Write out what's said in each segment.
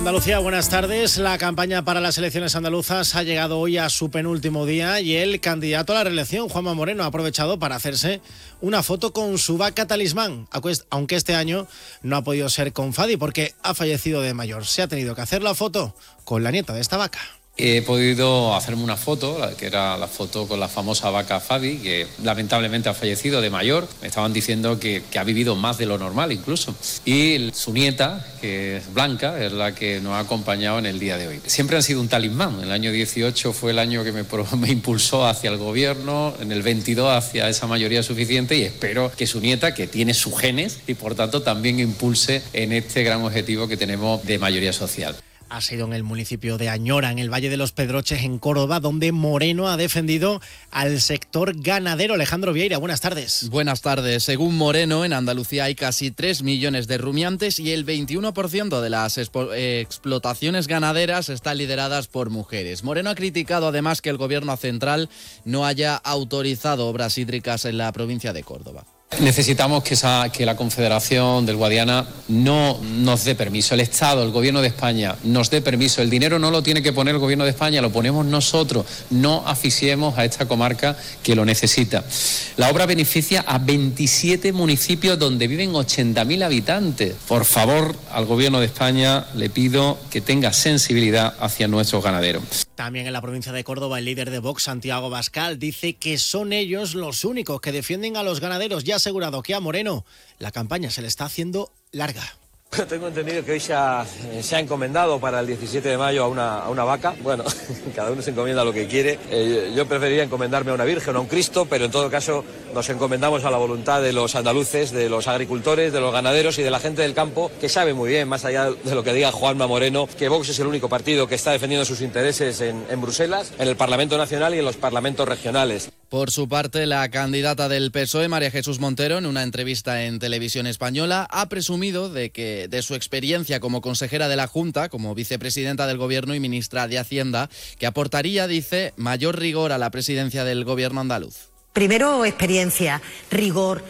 Andalucía, buenas tardes. La campaña para las elecciones andaluzas ha llegado hoy a su penúltimo día y el candidato a la reelección, Juanma Moreno, ha aprovechado para hacerse una foto con su vaca talismán, aunque este año no ha podido ser con Fadi porque ha fallecido de mayor. Se ha tenido que hacer la foto con la nieta de esta vaca. He podido hacerme una foto, que era la foto con la famosa vaca Fadi, que lamentablemente ha fallecido de mayor. Me estaban diciendo que ha vivido más de lo normal incluso. Y su nieta, que es Blanca, es la que nos ha acompañado en el día de hoy. Siempre han sido un talismán. El año 18 fue el año que me impulsó hacia el gobierno, en el 22 hacia esa mayoría suficiente, y espero que su nieta, que tiene sus genes, y por tanto también impulse en este gran objetivo que tenemos de mayoría social. Ha sido en el municipio de Añora, en el Valle de los Pedroches, en Córdoba, donde Moreno ha defendido al sector ganadero. Alejandro Vieira, buenas tardes. Buenas tardes. Según Moreno, en Andalucía hay casi 3 millones de rumiantes y el 21% de las explotaciones ganaderas están lideradas por mujeres. Moreno ha criticado además que el gobierno central no haya autorizado obras hídricas en la provincia de Córdoba. Necesitamos que la Confederación del Guadiana no nos dé permiso, el Estado, el Gobierno de España nos dé permiso. El dinero no lo tiene que poner el Gobierno de España, lo ponemos nosotros. No asfixiemos a esta comarca que lo necesita. La obra beneficia a 27 municipios donde viven 80.000 habitantes. Por favor, al Gobierno de España le pido que tenga sensibilidad hacia nuestros ganaderos. También en la provincia de Córdoba, el líder de Vox, Santiago Abascal, dice que son ellos los únicos que defienden a los ganaderos. Ya ha asegurado que a Moreno la campaña se le está haciendo larga. Tengo entendido que hoy se ha encomendado para el 17 de mayo a una vaca. Bueno, cada uno se encomienda lo que quiere. Yo preferiría encomendarme a una virgen o a un Cristo, pero en todo caso nos encomendamos a la voluntad de los andaluces, de los agricultores, de los ganaderos y de la gente del campo, que sabe muy bien, más allá de lo que diga Juanma Moreno, que Vox es el único partido que está defendiendo sus intereses en Bruselas, en el Parlamento Nacional y en los parlamentos regionales. Por su parte, la candidata del PSOE, María Jesús Montero, en una entrevista en Televisión Española, ha presumido de su experiencia como consejera de la Junta, como vicepresidenta del Gobierno y ministra de Hacienda, que aportaría, dice, mayor rigor a la presidencia del Gobierno andaluz. Primero, experiencia, rigor,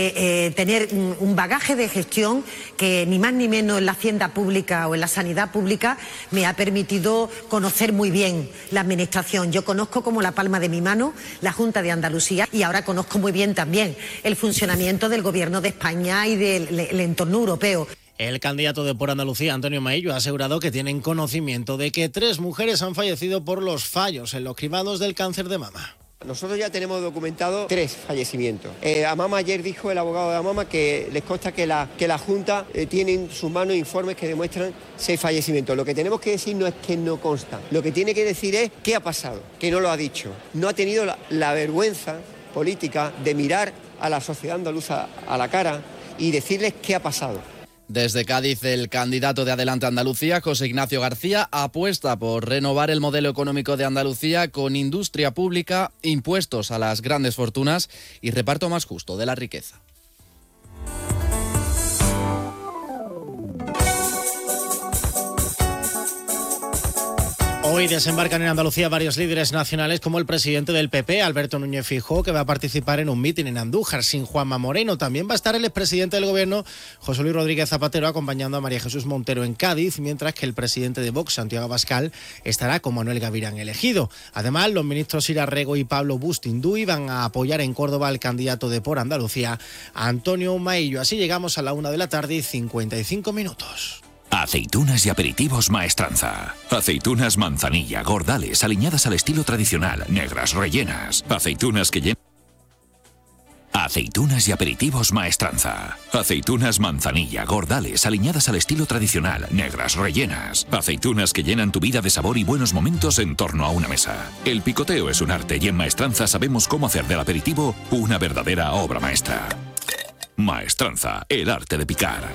tener un bagaje de gestión que ni más ni menos en la hacienda pública o en la sanidad pública me ha permitido conocer muy bien la administración. Yo conozco como la palma de mi mano la Junta de Andalucía y ahora conozco muy bien también el funcionamiento del Gobierno de España y del entorno europeo. El candidato de Por Andalucía, Antonio Maillo, ha asegurado que tienen conocimiento de que 3 mujeres han fallecido por los fallos en los cribados del cáncer de mama. Nosotros ya tenemos documentado 3 fallecimientos. Amama, ayer dijo el abogado de Amama que les consta que la Junta tiene en sus manos informes que demuestran 6 fallecimientos. Lo que tenemos que decir no es que no consta. Lo que tiene que decir es qué ha pasado, que no lo ha dicho. No ha tenido la vergüenza política de mirar a la sociedad andaluza a la cara y decirles qué ha pasado. Desde Cádiz, el candidato de Adelante Andalucía, José Ignacio García, apuesta por renovar el modelo económico de Andalucía con industria pública, impuestos a las grandes fortunas y reparto más justo de la riqueza. Hoy desembarcan en Andalucía varios líderes nacionales como el presidente del PP, Alberto Núñez Feijóo, que va a participar en un mitin en Andújar sin Juanma Moreno. También va a estar el expresidente del Gobierno, José Luis Rodríguez Zapatero, acompañando a María Jesús Montero en Cádiz, mientras que el presidente de Vox, Santiago Abascal, estará con Manuel Gavirán elegido. Además, los ministros Ira Rego y Pablo Bustinduy van a apoyar en Córdoba al candidato de Por Andalucía, Antonio Maillo. Así llegamos a la 1 de la tarde y 55 minutos. Aceitunas y aperitivos Maestranza. Aceitunas manzanilla, gordales, aliñadas al estilo tradicional, negras, rellenas. Aceitunas que llenan... Aceitunas y aperitivos Maestranza. Aceitunas manzanilla, gordales, aliñadas al estilo tradicional, negras, rellenas. Aceitunas que llenan tu vida de sabor y buenos momentos en torno a una mesa. El picoteo es un arte y en Maestranza sabemos cómo hacer del aperitivo una verdadera obra maestra. Maestranza, el arte de picar.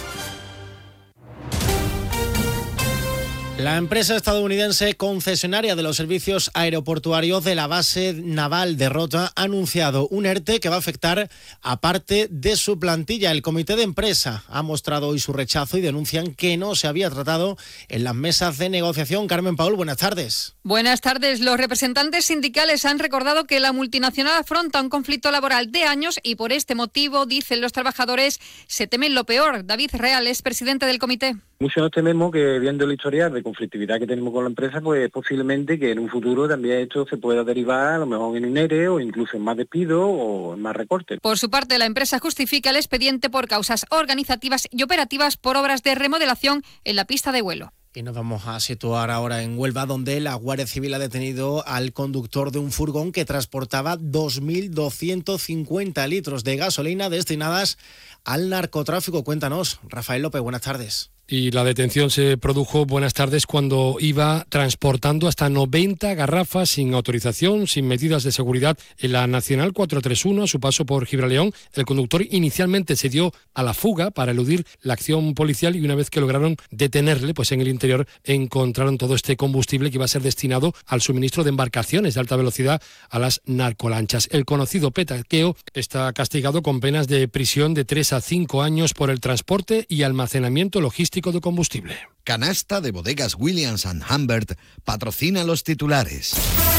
La empresa estadounidense concesionaria de los servicios aeroportuarios de la base naval de Rota ha anunciado un ERTE que va a afectar a parte de su plantilla. El comité de empresa ha mostrado hoy su rechazo y denuncian que no se había tratado en las mesas de negociación. Carmen Paul, buenas tardes. Buenas tardes. Los representantes sindicales han recordado que la multinacional afronta un conflicto laboral de años y por este motivo, dicen los trabajadores, se temen lo peor. David Real es presidente del comité. Muchos nos tememos que, viendo el historial de conflictividad que tenemos con la empresa, pues posiblemente que en un futuro también esto se pueda derivar a lo mejor en un ERE o incluso en más despidos o en más recortes. Por su parte, la empresa justifica el expediente por causas organizativas y operativas por obras de remodelación en la pista de vuelo. Y nos vamos a situar ahora en Huelva, donde la Guardia Civil ha detenido al conductor de un furgón que transportaba 2.250 litros de gasolina destinadas al narcotráfico. Cuéntanos, Rafael López, buenas tardes. Y la detención se produjo, buenas tardes, cuando iba transportando hasta 90 garrafas sin autorización, sin medidas de seguridad en la Nacional 431 a su paso por Gibraleón. El conductor inicialmente se dio a la fuga para eludir la acción policial y una vez que lograron detenerle, pues en el interior encontraron todo este combustible que iba a ser destinado al suministro de embarcaciones de alta velocidad a las narcolanchas. El conocido petaqueo está castigado con penas de prisión de 3 a 5 años por el transporte y almacenamiento logístico de combustible. Canasta de Bodegas Williams & Humbert patrocina los titulares.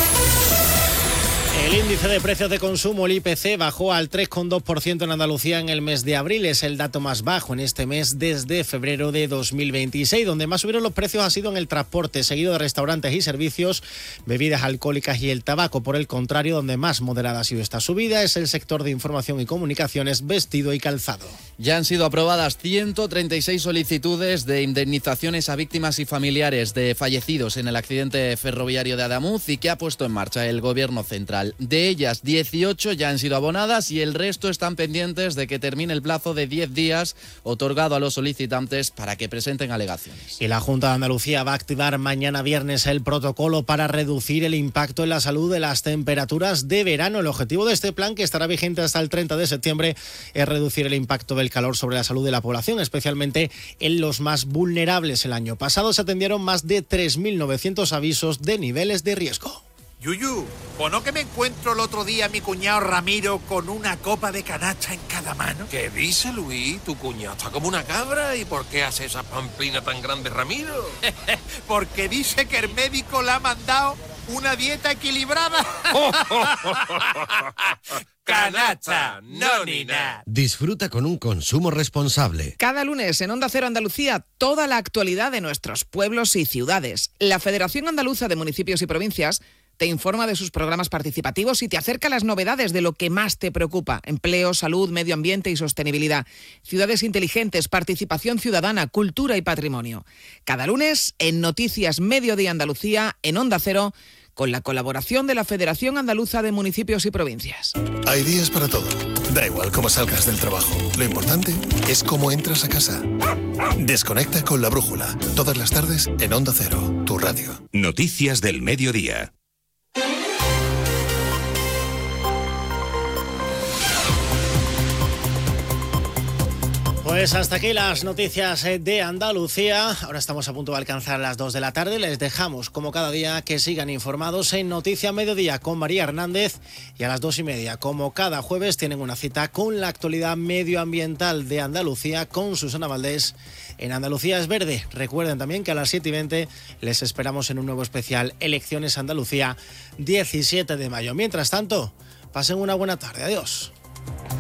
El índice de precios de consumo, el IPC, bajó al 3,2% en Andalucía en el mes de abril. Es el dato más bajo en este mes desde febrero de 2026. Donde más subieron los precios ha sido en el transporte, seguido de restaurantes y servicios, bebidas alcohólicas y el tabaco. Por el contrario, donde más moderada ha sido esta subida es el sector de información y comunicaciones, vestido y calzado. Ya han sido aprobadas 136 solicitudes de indemnizaciones a víctimas y familiares de fallecidos en el accidente ferroviario de Adamuz y que ha puesto en marcha el Gobierno central. De ellas, 18 ya han sido abonadas y el resto están pendientes de que termine el plazo de 10 días otorgado a los solicitantes para que presenten alegaciones. Y la Junta de Andalucía va a activar mañana viernes el protocolo para reducir el impacto en la salud de las temperaturas de verano. El objetivo de este plan, que estará vigente hasta el 30 de septiembre, es reducir el impacto del calor sobre la salud de la población, especialmente en los más vulnerables. El año pasado se atendieron más de 3.900 avisos de niveles de riesgo. Yuyu, ¿pues no que me encuentro el otro día a mi cuñado Ramiro con una copa de canacha en cada mano? ¿Qué dice, Luis? Tu cuñado está como una cabra. ¿Y por qué hace esa pamplina tan grande, Ramiro? Porque dice que el médico le ha mandado una dieta equilibrada. Canacha, no ni nada. Disfruta con un consumo responsable. Cada lunes en Onda Cero Andalucía, toda la actualidad de nuestros pueblos y ciudades. La Federación Andaluza de Municipios y Provincias te informa de sus programas participativos y te acerca las novedades de lo que más te preocupa: empleo, salud, medio ambiente y sostenibilidad, ciudades inteligentes, participación ciudadana, cultura y patrimonio. Cada lunes en Noticias Mediodía Andalucía, en Onda Cero, con la colaboración de la Federación Andaluza de Municipios y Provincias. Hay días para todo. Da igual cómo salgas del trabajo. Lo importante es cómo entras a casa. Desconecta con La Brújula. Todas las tardes en Onda Cero, tu radio. Noticias del mediodía. Pues hasta aquí las noticias de Andalucía. Ahora estamos a punto de alcanzar las 2 de la tarde. Les dejamos, como cada día, que sigan informados en Noticia Mediodía con María Hernández. Y a las 2:30, como cada jueves, tienen una cita con la actualidad medioambiental de Andalucía con Susana Valdés en Andalucía es Verde. Recuerden también que a las 7:20 les esperamos en un nuevo especial Elecciones Andalucía 17 de mayo. Mientras tanto, pasen una buena tarde. Adiós.